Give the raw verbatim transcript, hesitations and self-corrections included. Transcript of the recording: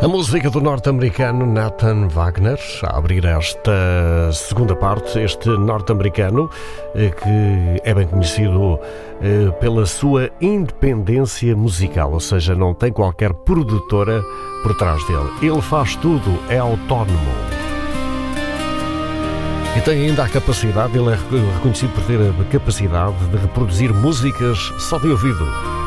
A música do norte-americano Nathan Wagner, a abrir esta segunda parte, este norte-americano que é bem conhecido pela sua independência musical, ou seja, não tem qualquer produtora por trás dele. Ele faz tudo, é autónomo. E tem ainda a capacidade, ele é reconhecido por ter a capacidade de reproduzir músicas só de ouvido.